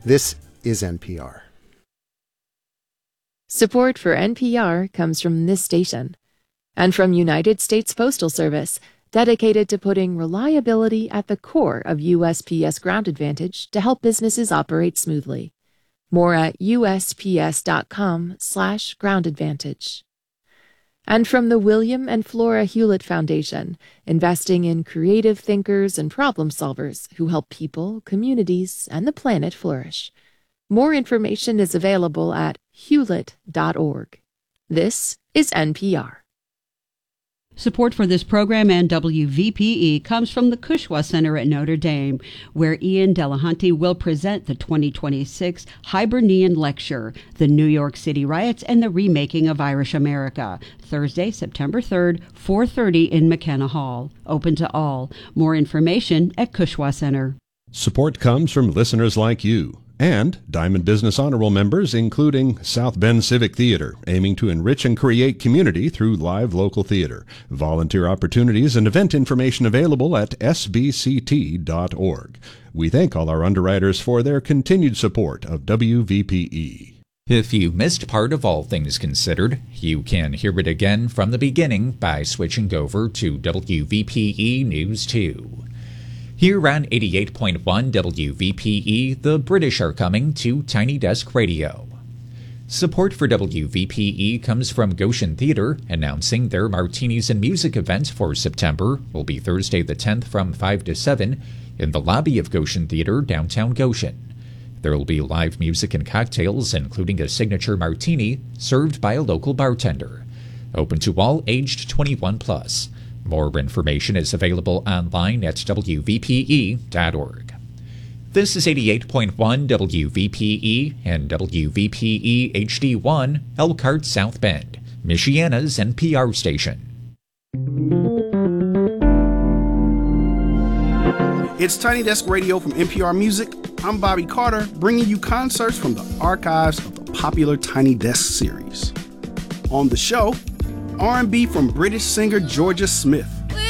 This is NPR. Support for NPR comes from this station and from United States Postal Service, dedicated to putting reliability at the core of USPS Ground Advantage to help businesses operate smoothly. More at usps.com/groundadvantage. And from the William and Flora Hewlett Foundation, investing in creative thinkers and problem solvers who help people, communities, and the planet flourish. More information is available at hewlett.org. This is NPR. Support for this program and WVPE comes from the Cushwa Center at Notre Dame, where Ian Delahunty will present the 2026 Hibernian Lecture, The New York City Riots and the Remaking of Irish America, Thursday, September 3rd, 4:30 in McKenna Hall. Open to all. More information at Cushwa Center. Support comes from listeners like you and Diamond Business Honor Roll members, including South Bend Civic Theater, aiming to enrich and create community through live local theater. Volunteer opportunities and event information available at sbct.org. We thank all our underwriters for their continued support of WVPE. If you missed part of All Things Considered, you can hear it again from the beginning by switching over to WVPE News 2. Here on 88.1 WVPE, the British are coming to Tiny Desk Radio. Support for WVPE comes from Goshen Theater, announcing their Martinis and Music event for September will be Thursday the 10th from 5 to 7 in the lobby of Goshen Theater, downtown Goshen. There will be live music and cocktails, including a signature martini served by a local bartender. Open to all aged 21 plus. More information is available online at wvpe.org. This is 88.1 WVPE and WVPE HD1, Elkhart, South Bend, Michiana's NPR station. It's Tiny Desk Radio from NPR Music. I'm Bobby Carter, bringing you concerts from the archives of the popular Tiny Desk series. On the show, R&B from British singer Georgia Smith,